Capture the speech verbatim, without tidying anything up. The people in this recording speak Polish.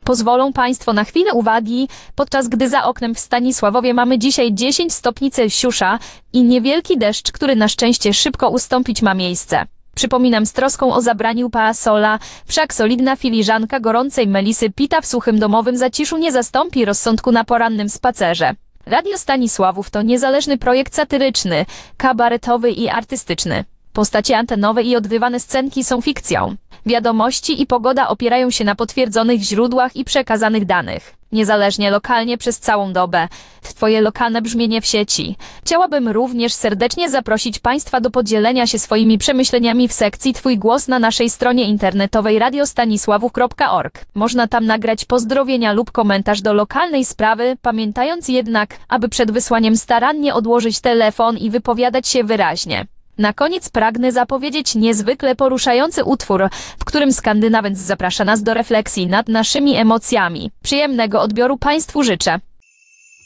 Pozwolą Państwo na chwilę uwagi, podczas gdy za oknem w Stanisławowie mamy dzisiaj dziesięć stopni Celsjusza i niewielki deszcz, który na szczęście szybko ustąpić ma miejsce. Przypominam z troską o zabraniu parasola, wszak solidna filiżanka gorącej melisy pita w suchym domowym zaciszu nie zastąpi rozsądku na porannym spacerze. Radio Stanisławów to niezależny projekt satyryczny, kabaretowy i artystyczny. Postacie antenowe i odgrywane scenki są fikcją. Wiadomości i pogoda opierają się na potwierdzonych źródłach i przekazanych danych. Niezależnie lokalnie przez całą dobę. Twoje lokalne brzmienie w sieci. Chciałabym również serdecznie zaprosić Państwa do podzielenia się swoimi przemyśleniami w sekcji Twój głos na naszej stronie internetowej radio stanisławów kropka org. Można tam nagrać pozdrowienia lub komentarz do lokalnej sprawy, pamiętając jednak, aby przed wysłaniem starannie odłożyć telefon i wypowiadać się wyraźnie. Na koniec pragnę zapowiedzieć niezwykle poruszający utwór, w którym Skandynawens zaprasza nas do refleksji nad naszymi emocjami. Przyjemnego odbioru Państwu życzę.